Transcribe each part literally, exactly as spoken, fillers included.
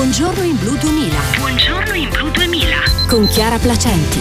Buongiorno in Blu duemila. Buongiorno in Blu duemila. Con Chiara Placenti.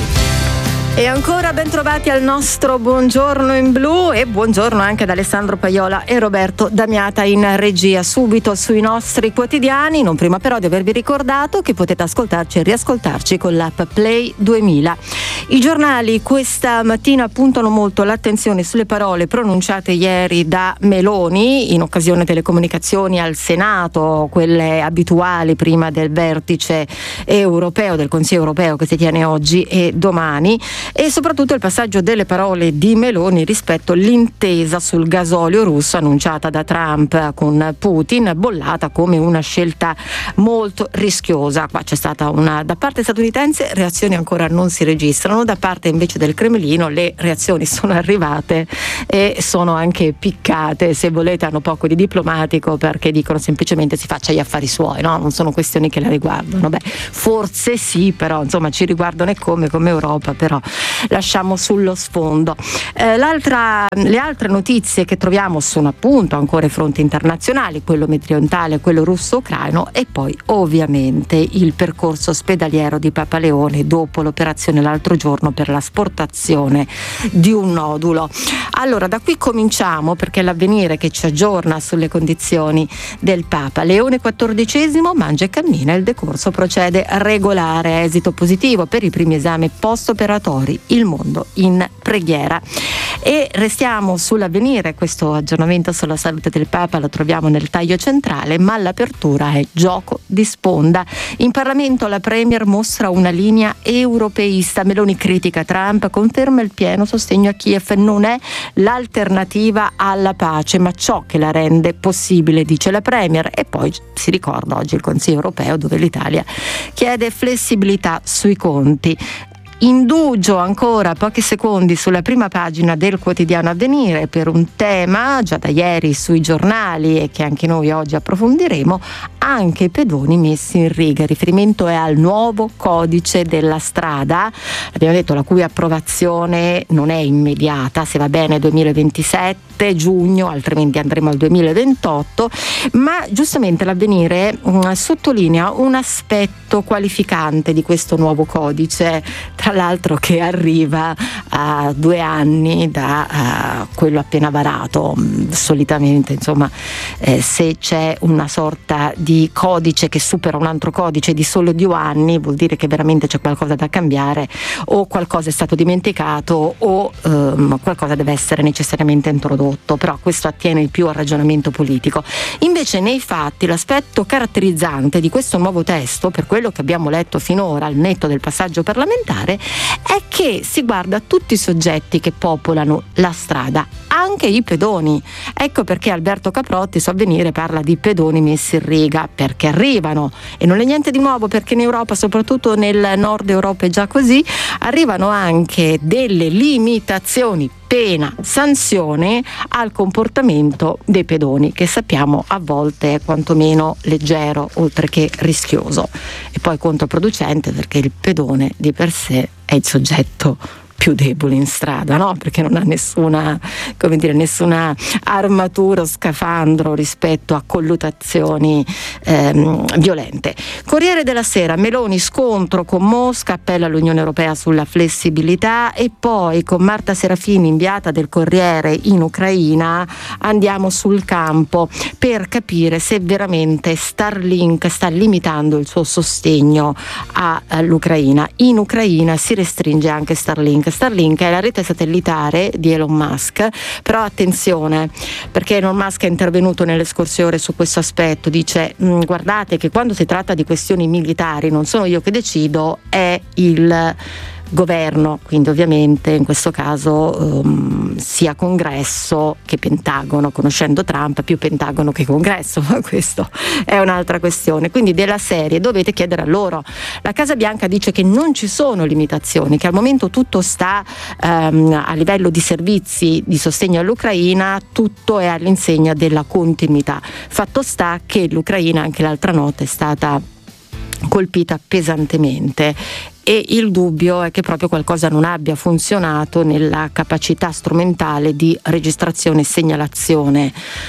E ancora ben trovati al nostro Buongiorno in Blu e buongiorno anche ad Alessandro Paiola e Roberto Damiata in regia. Subito sui nostri quotidiani, non prima però di avervi ricordato che potete ascoltarci e riascoltarci con l'app Play duemila. I giornali questa mattina puntano molto l'attenzione sulle parole pronunciate ieri da Meloni in occasione delle comunicazioni al Senato, quelle abituali prima del vertice europeo, del Consiglio europeo che si tiene oggi e domani, e soprattutto il passaggio delle parole di Meloni rispetto all'intesa sul gasolio russo annunciata da Trump con Putin, bollata come una scelta molto rischiosa. Qua c'è stata una, da parte statunitense reazioni ancora non si registrano, da parte invece del Cremlino le reazioni sono arrivate e sono anche piccate, se volete hanno poco di diplomatico, perché dicono semplicemente si faccia gli affari suoi, no? Non sono questioni che la riguardano. Beh, forse sì, però insomma ci riguardano e come, come Europa, però lasciamo sullo sfondo. Eh, l'altra, le altre notizie che troviamo sono appunto ancora i fronti internazionali, quello meridionale, quello russo-ucraino, e poi ovviamente il percorso ospedaliero di Papa Leone dopo l'operazione l'altro giorno per l'asportazione di un nodulo. Allora, da qui cominciamo, perché è l'Avvenire che ci aggiorna sulle condizioni del Papa. Leone quattordicesimo mangia e cammina, il decorso procede regolare, esito positivo per i primi esami post-operatori, il mondo in preghiera. E restiamo sull'Avvenire, questo aggiornamento sulla salute del Papa lo troviamo nel taglio centrale, ma l'apertura è gioco di sponda. In Parlamento la Premier mostra una linea europeista, Meloni critica Trump, conferma il pieno sostegno a Kiev, non è l'alternativa alla pace ma ciò che la rende possibile, dice la Premier. E poi si ricorda oggi il Consiglio europeo dove l'Italia chiede flessibilità sui conti. Indugio ancora pochi secondi sulla prima pagina del quotidiano Avvenire per un tema già da ieri sui giornali e che anche noi oggi approfondiremo, anche i pedoni messi in riga. Il riferimento è al nuovo codice della strada, abbiamo detto la cui approvazione non è immediata, se va bene duemilaventisette giugno, altrimenti andremo al duemilaventotto, ma giustamente l'Avvenire mh, sottolinea un aspetto qualificante di questo nuovo codice, tra l'altro che arriva a due anni da uh, quello appena varato. Solitamente insomma eh, se c'è una sorta di codice che supera un altro codice di solo due anni vuol dire che veramente c'è qualcosa da cambiare, o qualcosa è stato dimenticato o um, qualcosa deve essere necessariamente introdotto, però questo attiene più al ragionamento politico. Invece nei fatti l'aspetto caratterizzante di questo nuovo testo, per quello che abbiamo letto finora al netto del passaggio parlamentare, è che si guarda tutti i soggetti che popolano la strada, anche i pedoni. Ecco perché Alberto Caprotti su Avvenire parla di pedoni messi in riga, perché arrivano, e non è niente di nuovo perché in Europa, soprattutto nel nord Europa è già così, arrivano anche delle limitazioni, pena, sanzione al comportamento dei pedoni, che sappiamo a volte è quantomeno leggero oltre che rischioso, e poi controproducente perché il pedone di per sé è il soggetto più debole in strada, no? Perché non ha nessuna, come dire, nessuna armatura o scafandro rispetto a colluttazioni ehm, violente. Corriere della Sera, Meloni scontro con Mosca, appella all'Unione Europea sulla flessibilità, e poi con Marta Serafini, inviata del Corriere in Ucraina, andiamo sul campo per capire se veramente Starlink sta limitando il suo sostegno all'Ucraina. In Ucraina si restringe anche Starlink. Starlink è la rete satellitare di Elon Musk, però attenzione, perché Elon Musk è intervenuto nelle scorse ore su questo aspetto, dice guardate che quando si tratta di questioni militari non sono io che decido, è il governo, quindi ovviamente in questo caso um, sia Congresso che Pentagono, conoscendo Trump più Pentagono che Congresso, ma questo è un'altra questione, quindi della serie dovete chiedere a loro. La Casa Bianca dice che non ci sono limitazioni, che al momento tutto sta um, a livello di servizi di sostegno all'Ucraina, tutto è all'insegna della continuità. Fatto sta che l'Ucraina anche l'altra notte è stata colpita pesantemente. E il dubbio è che proprio qualcosa non abbia funzionato nella capacità strumentale di registrazione e segnalazione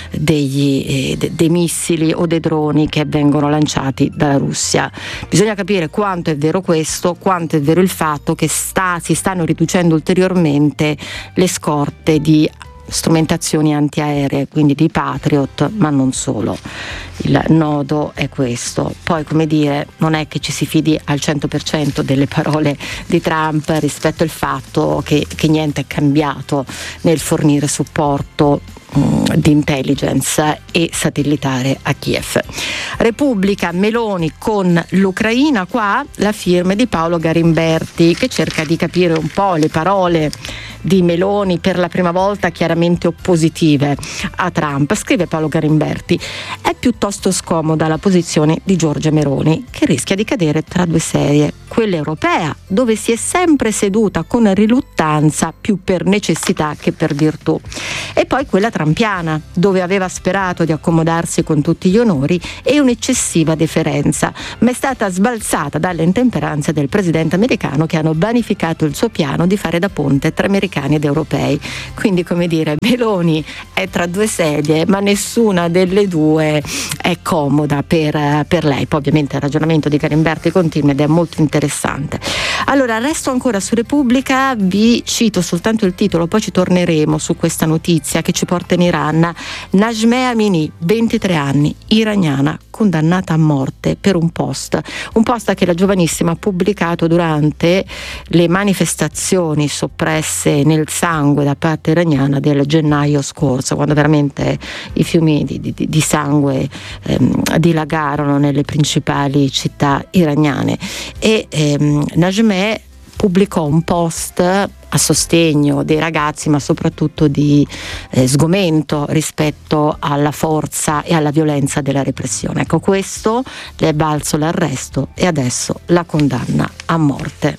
degli, eh, de, dei missili o dei droni che vengono lanciati dalla Russia. Bisogna capire quanto è vero questo, quanto è vero il fatto che sta, si stanno riducendo ulteriormente le scorte di strumentazioni antiaeree, quindi di Patriot, ma non solo. Il nodo è questo. Poi, come dire, non è che ci si fidi al cento per cento delle parole di Trump rispetto al fatto che, che niente è cambiato nel fornire supporto mh, di intelligence e satellitare a Kiev. Repubblica, Meloni con l'Ucraina, qua la firma di Paolo Garimberti, che cerca di capire un po' le parole di Meloni, per la prima volta chiaramente oppositive a Trump. Scrive Paolo Garimberti: è piuttosto scomoda la posizione di Giorgia Meloni, che rischia di cadere tra due serie, quella europea, dove si è sempre seduta con riluttanza più per necessità che per virtù, e poi quella trampiana, dove aveva sperato di accomodarsi con tutti gli onori e un'eccessiva deferenza, ma è stata sbalzata dalle intemperanze del presidente americano, che hanno vanificato il suo piano di fare da ponte tra americani ed europei. Quindi, come dire, Meloni è tra due sedie, ma nessuna delle due è comoda per, per lei. Poi ovviamente il ragionamento di Garimberti continua ed è molto interessante. Allora, resto ancora su Repubblica, vi cito soltanto il titolo, poi ci torneremo su questa notizia che ci porta in Iran. Najmeh Amini, ventitré anni, iraniana, condannata a morte per un post, un post che la giovanissima ha pubblicato durante le manifestazioni soppresse nel sangue da parte iraniana del gennaio scorso, quando veramente i fiumi di, di, di sangue ehm, dilagarono nelle principali città iraniane. E ehm, Najmeh pubblicò un post a sostegno dei ragazzi, ma soprattutto di eh, sgomento rispetto alla forza e alla violenza della repressione. Ecco, questo le è valso l'arresto e adesso la condanna a morte.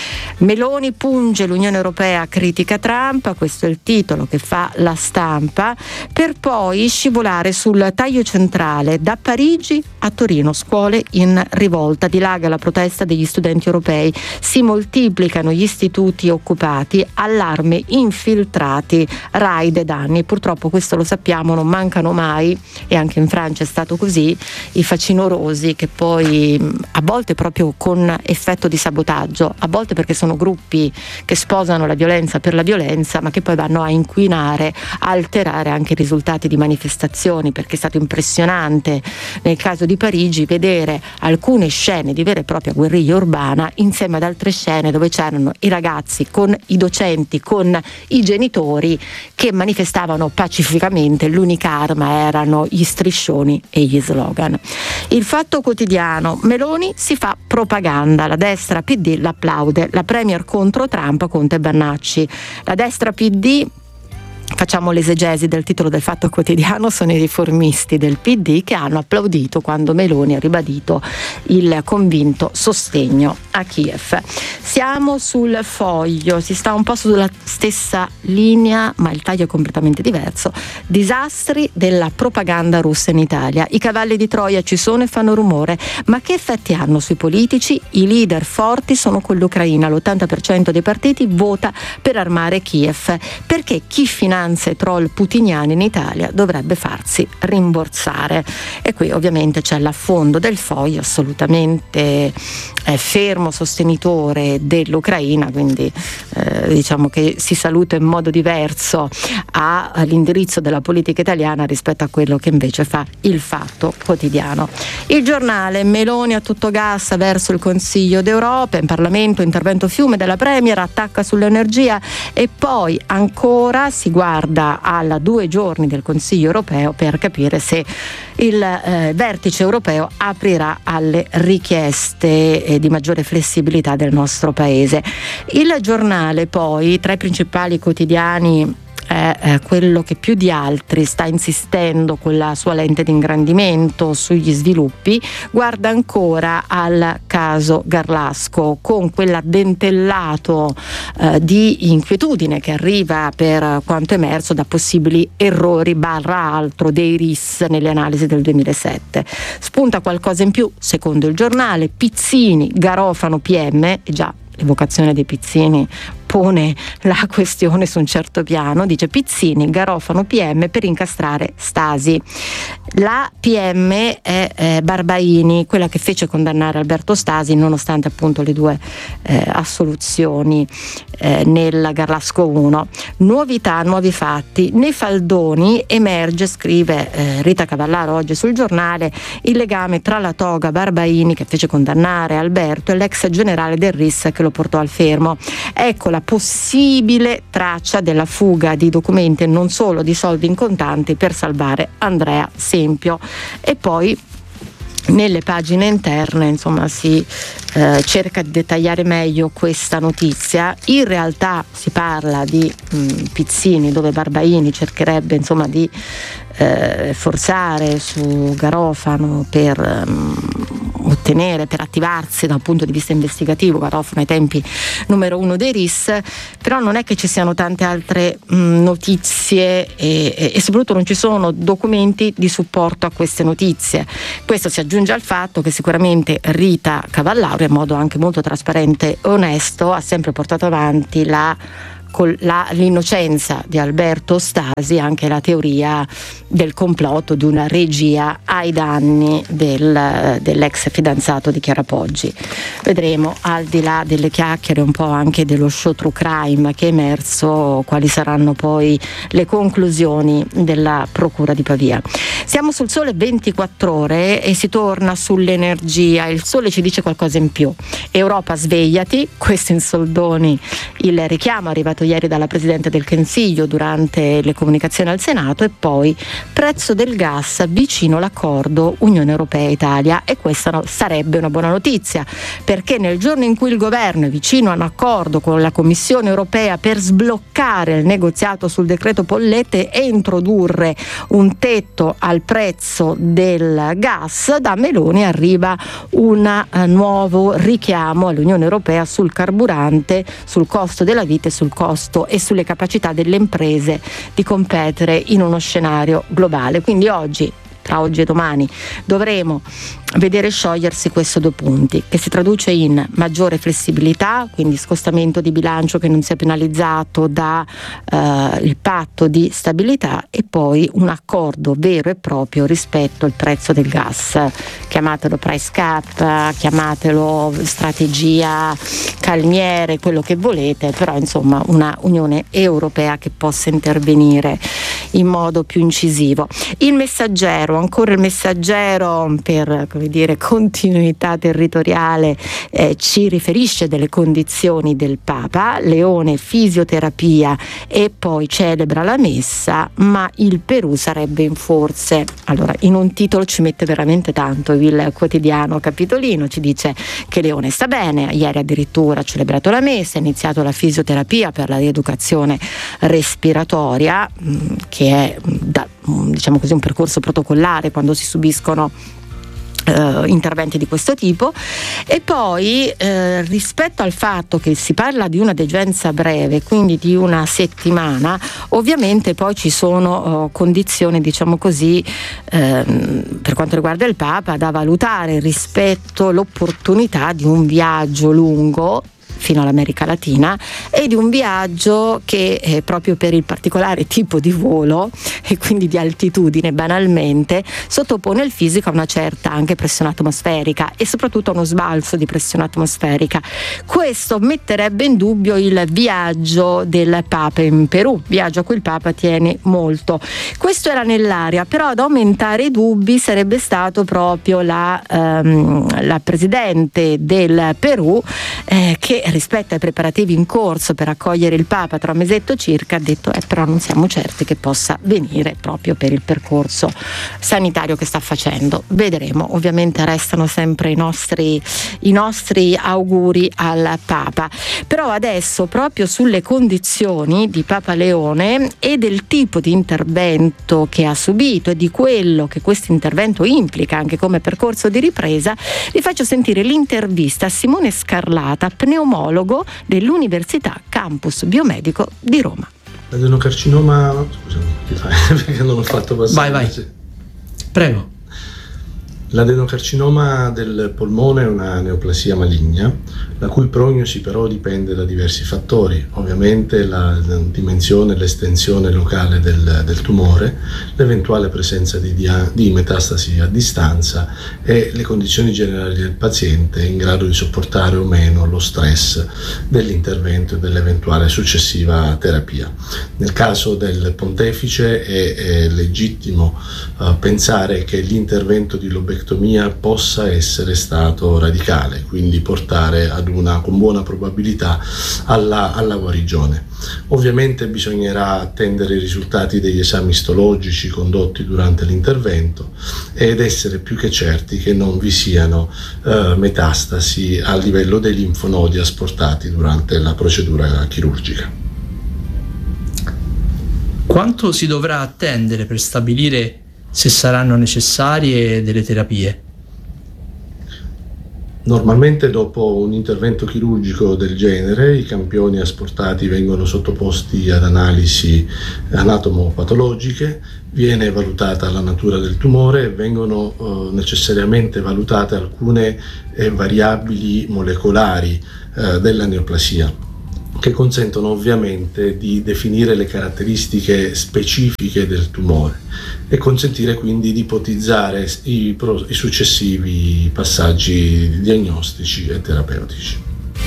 Meloni punge l'Unione Europea, critica Trump, questo è il titolo che fa La Stampa, per poi scivolare sul taglio centrale. Da Parigi a Torino, scuole in rivolta, dilaga la protesta degli studenti europei, si moltiplicano gli istituti occupati, allarme, infiltrati, raid e danni. Purtroppo, questo lo sappiamo, non mancano mai, e anche in Francia è stato così, i facinorosi che poi a volte proprio con effetto di sabotaggio, a volte perché sono gruppi che sposano la violenza per la violenza, ma che poi vanno a inquinare, a alterare anche i risultati di manifestazioni, perché è stato impressionante nel caso di Parigi vedere alcune scene di vera e propria guerriglia urbana insieme ad altre scene dove c'erano i ragazzi con i docenti, con i genitori che manifestavano pacificamente. L'unica arma erano gli striscioni e gli slogan. Il Fatto Quotidiano: Meloni si fa propaganda, la destra P D l'applaude, la premier contro Trump, Conte e Bannacci. La destra P D, facciamo l'esegesi del titolo del Fatto Quotidiano, sono i riformisti del P D che hanno applaudito quando Meloni ha ribadito il convinto sostegno a Kiev. Siamo sul Foglio, si sta un po' sulla stessa linea, ma il taglio è completamente diverso. Disastri della propaganda russa in Italia. I cavalli di Troia ci sono e fanno rumore, ma che effetti hanno sui politici? I leader forti sono con l'Ucraina, l'ottanta per cento dei partiti vota per armare Kiev, perché chi finanzia i troll putiniani in Italia dovrebbe farsi rimborsare. E qui ovviamente c'è l'affondo del Foglio, assolutamente eh, fermo sostenitore dell'Ucraina, quindi eh, diciamo che si saluta in modo diverso a, all'indirizzo della politica italiana rispetto a quello che invece fa il Fatto Quotidiano. Il Giornale: Meloni a tutto gas verso il Consiglio d'Europa, in Parlamento intervento fiume della Premier, attacca sull'energia, e poi ancora si guarda alla due giorni del Consiglio europeo per capire se il eh, vertice europeo aprirà alle richieste eh, di maggiore flessibilità del nostro paese. Il Giornale poi, tra i principali quotidiani è eh, quello che più di altri sta insistendo con la sua lente di ingrandimento sugli sviluppi, guarda ancora al caso Garlasco, con quell'addentellato eh, di inquietudine che arriva per quanto emerso da possibili errori barra altro dei R I S nelle analisi del duemilasette. Spunta qualcosa in più, secondo il giornale: Pizzini, Garofano, P M, e già l'evocazione dei Pizzini pone la questione su un certo piano. Dice Pizzini, Garofano, P M per incastrare Stasi. La P M è eh, Barbaini, quella che fece condannare Alberto Stasi nonostante appunto le due eh, assoluzioni eh, nel Garlasco uno. Nuovità, nuovi fatti. Nei faldoni emerge, scrive eh, Rita Cavallaro oggi sul giornale, il legame tra la toga Barbaini che fece condannare Alberto e l'ex generale del R I S che lo portò al fermo. Ecco la possibile traccia della fuga di documenti e non solo di soldi in contanti per salvare Andrea Sempio. E poi nelle pagine interne insomma si eh, cerca di dettagliare meglio questa notizia. In realtà si parla di mh, Pizzini, dove Barbaini cercherebbe insomma di eh, forzare su Garofano per um, ottenere, per attivarsi da un punto di vista investigativo. Garofano ai tempi numero uno dei R I S, però non è che ci siano tante altre mh, notizie e, e, e soprattutto non ci sono documenti di supporto a queste notizie. Questo si aggiunge al fatto che sicuramente Rita Cavallaro, in modo anche molto trasparente e onesto, ha sempre portato avanti la con la, l'innocenza di Alberto Stasi, anche la teoria del complotto, di una regia ai danni del, dell'ex fidanzato di Chiara Poggi. Vedremo, al di là delle chiacchiere, un po' anche dello show true crime che è emerso, quali saranno poi le conclusioni della Procura di Pavia. Siamo sul Sole ventiquattro Ore e si torna sull'energia. Il Sole ci dice qualcosa in più. Europa, svegliati, questo in soldoni il richiamo arrivato ieri dalla Presidente del Consiglio durante le comunicazioni al Senato. E poi prezzo del gas vicino all'accordo Unione Europea-Italia, e questa no, sarebbe una buona notizia, perché nel giorno in cui il governo è vicino a un accordo con la Commissione Europea per sbloccare il negoziato sul decreto bollette e introdurre un tetto al prezzo del gas, da Meloni arriva un uh, nuovo richiamo all'Unione Europea sul carburante, sul costo della vita e sul costo e sulle capacità delle imprese di competere in uno scenario globale. Quindi oggi, tra oggi e domani, dovremo vedere sciogliersi questo due punti, che si traduce in maggiore flessibilità, quindi scostamento di bilancio che non sia penalizzato da eh, il patto di stabilità, e poi un accordo vero e proprio rispetto al prezzo del gas. Chiamatelo price cap, chiamatelo strategia calmiere, quello che volete, però insomma una Unione Europea che possa intervenire in modo più incisivo. Il Messaggero, ancora il Messaggero, per come dire continuità territoriale, eh, ci riferisce delle condizioni del Papa. Leone, fisioterapia, e poi celebra la messa, ma il Perù sarebbe in forze. Allora, in un titolo ci mette veramente tanto. Il quotidiano Capitolino ci dice che Leone sta bene, ieri addirittura ha celebrato la messa, ha iniziato la fisioterapia per la rieducazione respiratoria, mh, che è da, diciamo così un percorso protocollare quando si subiscono Uh, interventi di questo tipo. E poi uh, rispetto al fatto che si parla di una degenza breve, quindi di una settimana, ovviamente poi ci sono uh, condizioni, diciamo così, uh, per quanto riguarda il Papa, da valutare rispetto all'opportunità di un viaggio lungo fino all'America Latina, e di un viaggio che eh, proprio per il particolare tipo di volo e quindi di altitudine, banalmente sottopone il fisico a una certa anche pressione atmosferica e soprattutto a uno sbalzo di pressione atmosferica. Questo metterebbe in dubbio il viaggio del Papa in Perù, viaggio a cui il Papa tiene molto. Questo era nell'aria, però ad aumentare i dubbi sarebbe stato proprio la, um, la Presidente del Perù, eh, che rispetto ai preparativi in corso per accogliere il Papa tra un mesetto circa, ha detto eh, però non siamo certi che possa venire proprio per il percorso sanitario che sta facendo. Vedremo, ovviamente restano sempre i nostri, i nostri auguri al Papa. Però adesso proprio sulle condizioni di Papa Leone e del tipo di intervento che ha subito e di quello che questo intervento implica anche come percorso di ripresa, vi faccio sentire l'intervista a Simone Scarlata, pneumologo dell'Università Campus Biomedico di Roma. L'adenocarcinoma, scusami, ti fai perché non ho fatto passare. Vai, vai. Prego. L'adenocarcinoma del polmone è una neoplasia maligna, la cui prognosi però dipende da diversi fattori, ovviamente la dimensione e l'estensione locale del, del tumore, l'eventuale presenza di, dia, di metastasi a distanza e le condizioni generali del paziente in grado di sopportare o meno lo stress dell'intervento e dell'eventuale successiva terapia. Nel caso del pontefice è, è legittimo uh, pensare che l'intervento di lobectomia possa essere stato radicale, quindi portare ad una con buona probabilità alla, alla guarigione. Ovviamente bisognerà attendere i risultati degli esami istologici condotti durante l'intervento ed essere più che certi che non vi siano eh, metastasi a livello dei linfonodi asportati durante la procedura chirurgica. Quanto si dovrà attendere per stabilire se saranno necessarie delle terapie? Normalmente dopo un intervento chirurgico del genere i campioni asportati vengono sottoposti ad analisi anatomopatologiche, viene valutata la natura del tumore e vengono eh, necessariamente valutate alcune eh, variabili molecolari eh, della neoplasia, che consentono ovviamente di definire le caratteristiche specifiche del tumore e consentire quindi di ipotizzare i, pro, i successivi passaggi diagnostici e terapeutici.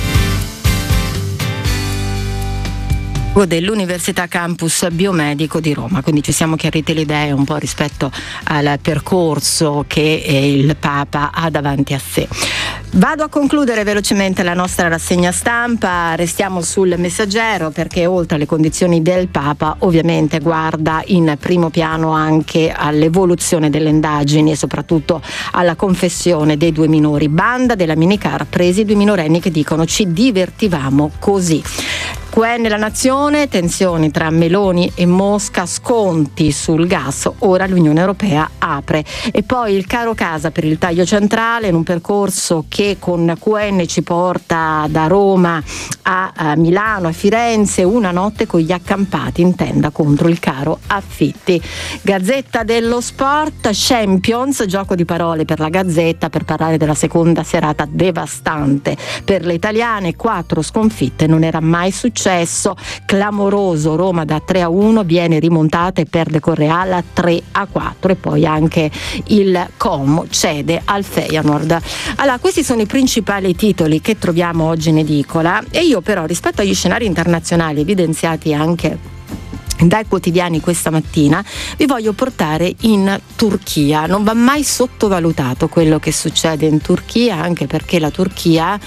Dell'Università Campus Biomedico di Roma, quindi ci siamo chiariti le idee un po' rispetto al percorso che il Papa ha davanti a sé. Vado a concludere velocemente la nostra rassegna stampa, restiamo sul Messaggero perché oltre alle condizioni del Papa ovviamente guarda in primo piano anche all'evoluzione delle indagini e soprattutto alla confessione dei due minori. Banda della minicar, presi due minorenni che dicono ci divertivamo così. Q N La Nazione, tensioni tra Meloni e Mosca, sconti sul gas, ora l'Unione Europea apre. E poi il caro casa per il taglio centrale in un percorso che con Q N ci porta da Roma a, a Milano, a Firenze, una notte con gli accampati in tenda contro il caro affitti. Gazzetta dello Sport, Champions, gioco di parole per la Gazzetta per parlare della seconda serata devastante per le italiane, quattro sconfitte, non era mai successo. Clamoroso, Roma da tre a uno viene rimontata e perde con Real tre a quattro e poi anche il Como cede al Feyenoord. Allora, questi sono i principali titoli che troviamo oggi in edicola e io però rispetto agli scenari internazionali evidenziati anche dai quotidiani questa mattina vi voglio portare in Turchia. Non va mai sottovalutato quello che succede in Turchia, anche perché la Turchia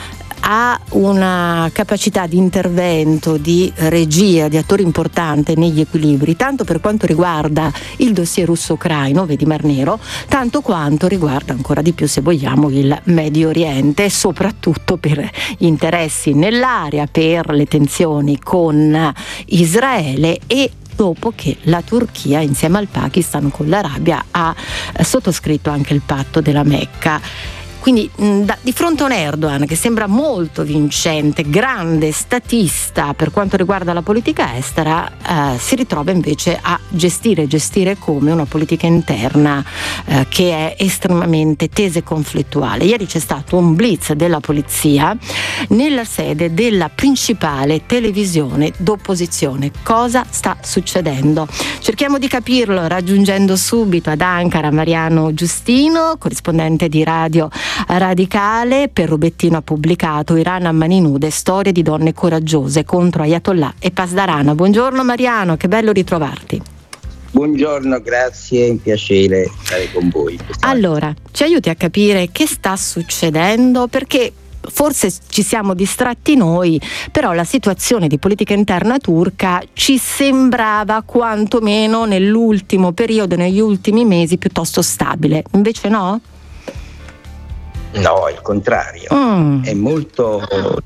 ha una capacità di intervento, di regia, di attore importante negli equilibri, tanto per quanto riguarda il dossier russo-ucraino, vedi Mar Nero, tanto quanto riguarda ancora di più, se vogliamo, il Medio Oriente, soprattutto per interessi nell'area, per le tensioni con Israele e dopo che la Turchia insieme al Pakistan con l'Arabia ha sottoscritto anche il patto della Mecca. Quindi da, di fronte a un Erdogan che sembra molto vincente, grande statista per quanto riguarda la politica estera, eh, si ritrova invece a gestire, gestire come una politica interna eh, che è estremamente tesa e conflittuale. Ieri c'è stato un blitz della polizia nella sede della principale televisione d'opposizione. Cosa sta succedendo? Cerchiamo di capirlo raggiungendo subito ad Ankara Mariano Giustino, corrispondente di Radio Radicale. Per Rubettino ha pubblicato Iran a mani nude, storie di donne coraggiose contro Ayatollah e Pasdarana. Buongiorno Mariano, che bello ritrovarti. Buongiorno, grazie, è un piacere stare con voi. Allora, ci aiuti a capire che sta succedendo, perché forse ci siamo distratti noi, però la situazione di politica interna turca ci sembrava quantomeno nell'ultimo periodo, negli ultimi mesi, piuttosto stabile. Invece no? No, il contrario. Mm. È molto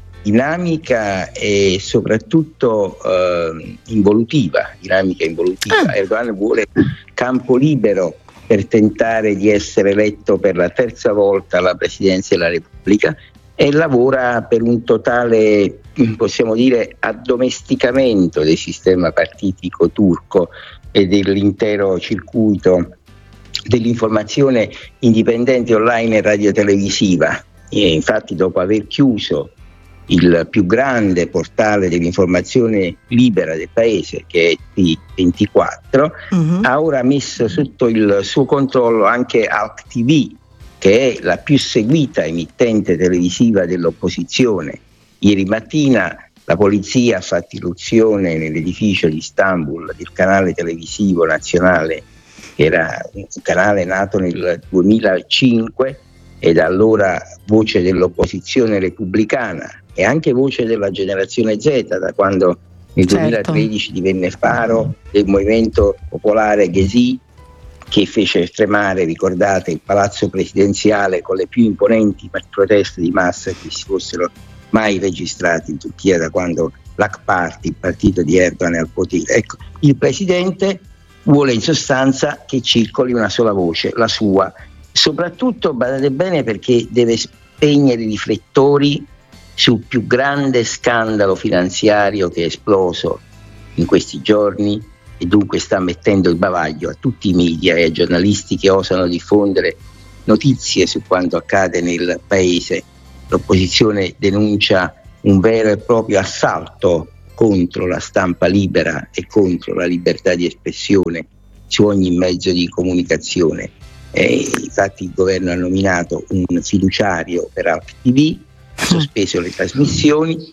dinamica e soprattutto eh, involutiva, dinamica involutiva. Ah. Erdogan vuole campo libero per tentare di essere eletto per la terza volta alla presidenza della Repubblica e lavora per un totale, possiamo dire, addomesticamento del sistema partitico turco e dell'intero circuito dell'informazione indipendente online e radiotelevisiva. E infatti, dopo aver chiuso il più grande portale dell'informazione libera del paese, che è T ventiquattro, uh-huh. ha ora messo sotto il suo controllo anche Halk T V, che è la più seguita emittente televisiva dell'opposizione. Ieri mattina la polizia ha fatto irruzione nell'edificio di Istanbul del canale televisivo nazionale, che era un canale nato nel duemilacinque e da allora voce dell'opposizione repubblicana e anche voce della generazione Z, da quando nel certo. duemilatredici divenne faro del movimento popolare Gezi, che fece tremare, ricordate, il palazzo presidenziale con le più imponenti proteste di massa che si fossero mai registrate in Turchia da quando l'Ak Party, il partito di Erdogan, è al potere. Ecco, il presidente vuole in sostanza che circoli una sola voce, la sua, soprattutto, badate bene, perché deve spegnere i riflettori sul più grande scandalo finanziario che è esploso in questi giorni e dunque sta mettendo il bavaglio a tutti i media e ai giornalisti che osano diffondere notizie su quanto accade nel paese. L'opposizione denuncia un vero e proprio assalto contro la stampa libera e contro la libertà di espressione su ogni mezzo di comunicazione. Eh, infatti il governo ha nominato un fiduciario per Halk T V, ha sospeso le trasmissioni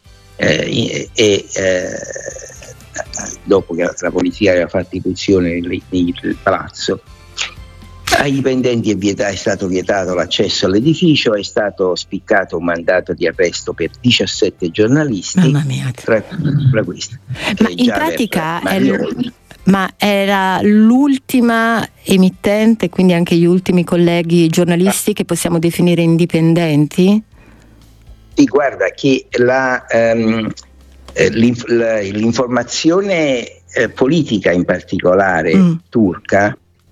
eh, e eh, dopo che la polizia aveva fatto irruzione nel, nel palazzo, ai dipendenti è, vietato, è stato vietato l'accesso all'edificio, è stato spiccato un mandato di arresto per diciassette giornalisti. Mamma mia. Tra, tra questi. Ma in pratica è l- ma era l'ultima emittente, quindi anche gli ultimi colleghi giornalisti che possiamo definire indipendenti? Sì, guarda che la, um, l'inf- la, l'informazione eh, politica in particolare mm. turca,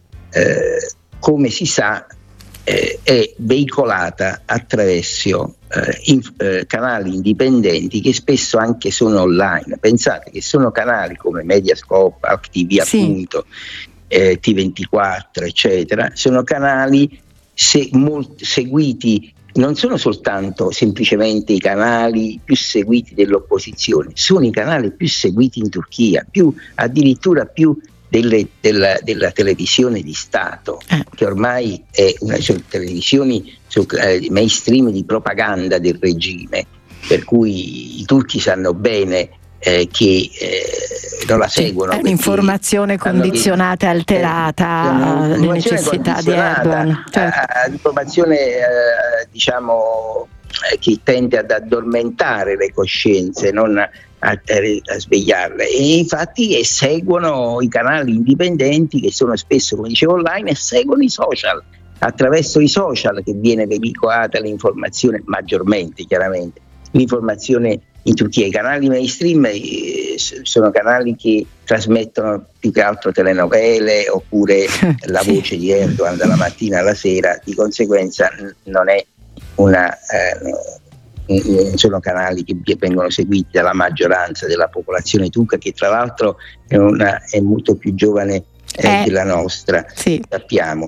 eh, come si sa, eh, è veicolata attraverso eh, in, eh, canali indipendenti che spesso anche sono online. Pensate che sono canali come Mediascope, Halk T V sì. appunto, eh, T ventiquattro eccetera, sono canali se, molt, seguiti, non sono soltanto semplicemente i canali più seguiti dell'opposizione, sono i canali più seguiti in Turchia, più addirittura più Delle, della, della televisione di Stato, eh. che ormai è una cioè, televisioni su, eh, mainstream di propaganda del regime, per cui i turchi sanno bene eh, che eh, non la seguono. È un'informazione condizionata, che, alterata, eh, le necessità di Erdogan. Certo. Eh, informazione eh, diciamo eh, che tende ad addormentare le coscienze, non a, a svegliarle, e infatti e seguono i canali indipendenti che sono spesso, come dicevo, online, e seguono i social, attraverso i social che viene veicolata l'informazione, maggiormente chiaramente l'informazione in Turchia. I canali mainstream eh, sono canali che trasmettono più che altro telenovele oppure la sì. voce di Erdogan dalla mattina alla sera, di conseguenza non è una eh, sono canali che vengono seguiti dalla maggioranza della popolazione turca, che tra l'altro è, una, è molto più giovane eh, eh, della nostra, sì. sappiamo.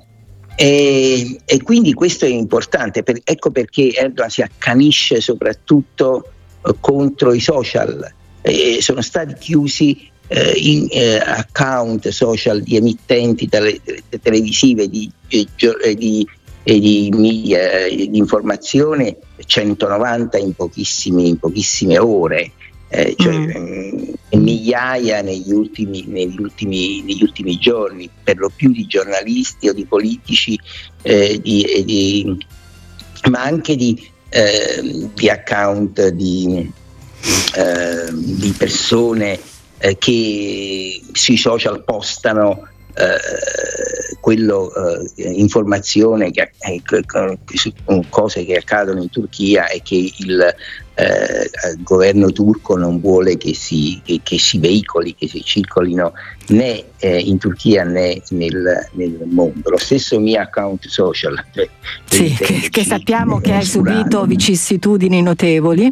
E, e quindi questo è importante, per, ecco perché Erdogan si accanisce soprattutto eh, contro i social. Eh, sono stati chiusi eh, in, eh, account social di emittenti tele, televisive, di, eh, di e di media di informazione, centonovanta in pochissime, in pochissime ore, eh, cioè mm. migliaia negli ultimi, negli, ultimi, negli ultimi giorni, per lo più di giornalisti o di politici, eh, di, di, ma anche di eh, di account di, eh, di persone eh, che sui social postano eh, quello, eh, informazione che, eh, su cose che accadono in Turchia e che il eh, governo turco non vuole che si, che, che si veicoli, che si circolino né eh, in Turchia né nel, nel mondo. Lo stesso mio account social, cioè, sì, che, che sappiamo che hai subito vicissitudini notevoli.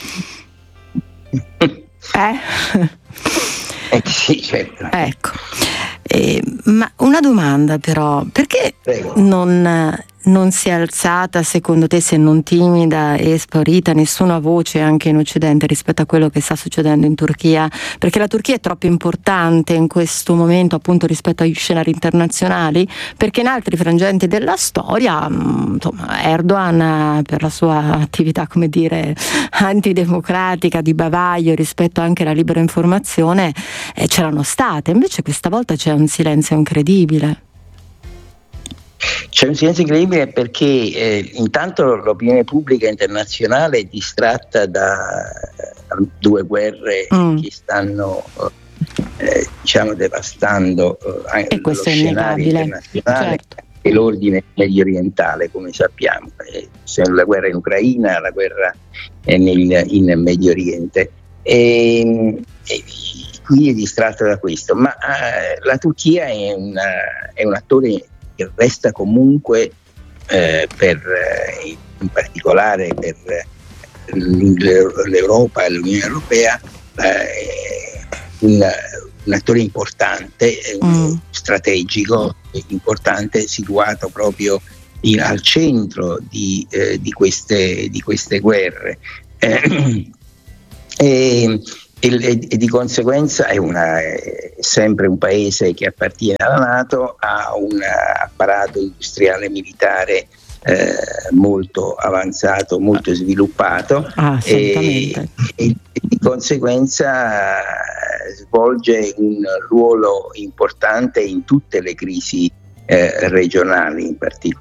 eh? Eh sì, certo. Ecco. Eh, ma una domanda però, perché non, non si è alzata, secondo te, se non timida e sparita, nessuna voce anche in Occidente rispetto a quello che sta succedendo in Turchia? Perché la Turchia è troppo importante in questo momento, appunto, rispetto agli scenari internazionali, perché in altri frangenti della storia, insomma, Erdogan, per la sua attività, come dire, antidemocratica, di bavaglio rispetto anche alla libera informazione, eh, c'erano state. Invece questa volta c'è un silenzio incredibile. C'è un silenzio incredibile perché eh, intanto l'opinione pubblica internazionale è distratta da uh, due guerre mm. che stanno eh, diciamo devastando uh, anche lo scenario internazionale, certo, e l'ordine medio orientale, come sappiamo. Eh, la guerra in Ucraina, la guerra eh, nel, in Medio Oriente. E, e qui è distratta da questo, ma uh, la Turchia è, una, è un attore che resta comunque eh, per, eh, in particolare per l'Europa e l'Unione Europea eh, un, un attore importante, mm. strategico, importante, situato proprio in, al centro di, eh, di, queste, di queste guerre. Eh, e, E, e di conseguenza è, una, è sempre un paese che appartiene alla NATO, ha un apparato industriale militare eh, molto avanzato, molto sviluppato, ah, e, e, e di conseguenza svolge un ruolo importante in tutte le crisi eh, regionali in particolare.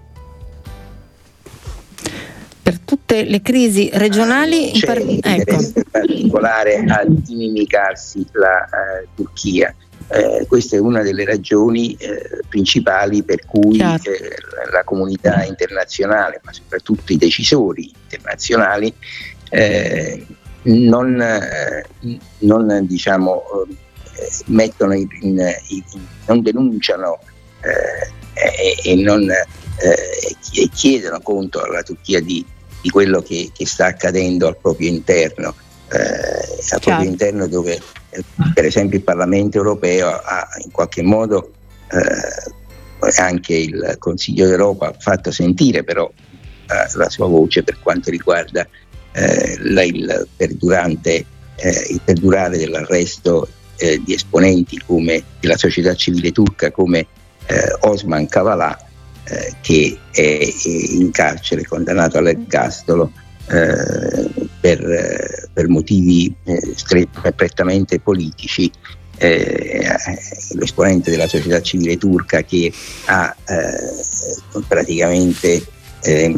Per tutte le crisi regionali, c'è in, par- ecco. in particolare a inimicarsi la uh, Turchia. Eh, questa è una delle ragioni eh, principali per cui eh, la comunità internazionale, ma soprattutto i decisori internazionali, eh, non, eh, non diciamo eh, mettono in, in, in, non denunciano eh, e, e non eh, chiedono conto alla Turchia di, di quello che, che sta accadendo al proprio interno, eh, al proprio interno dove eh, per esempio il Parlamento europeo ha in qualche modo eh, anche il Consiglio d'Europa ha fatto sentire però eh, la sua voce per quanto riguarda eh, la, il, perdurante, eh, il perdurare dell'arresto eh, di esponenti come della società civile turca come eh, Osman Kavala, Eh, che è in carcere, condannato all'ergastolo eh, per, eh, per motivi eh, stre- prettamente politici. Eh, l'esponente della società civile turca che ha eh, praticamente eh,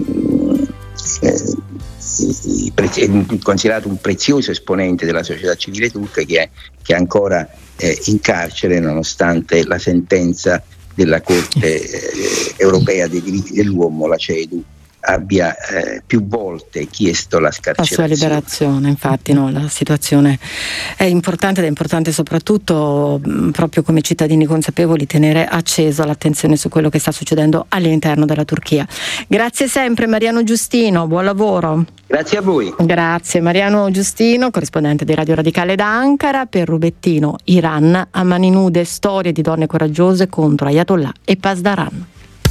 eh, pre- considerato un prezioso esponente della società civile turca che è, che è ancora eh, in carcere nonostante la sentenza della Corte eh, europea dei diritti dell'uomo, la CEDU, abbia eh, più volte chiesto la scarcerazione. La sua liberazione, infatti, no, la situazione è importante ed è importante soprattutto mh, proprio come cittadini consapevoli tenere acceso l'attenzione su quello che sta succedendo all'interno della Turchia. Grazie sempre Mariano Giustino, buon lavoro. Grazie a voi. Grazie Mariano Giustino, corrispondente di Radio Radicale da Ankara, per Rubettino Iran, a mani nude, storie di donne coraggiose contro Ayatollah e Pasdaran.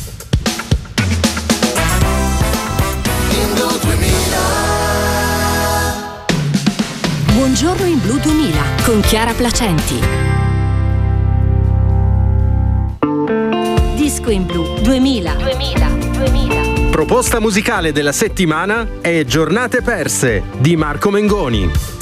Buongiorno in Blu duemila con Chiara Placenti. Disco in Blu duemila. duemila. duemila. Proposta musicale della settimana è Giornate perse di Marco Mengoni.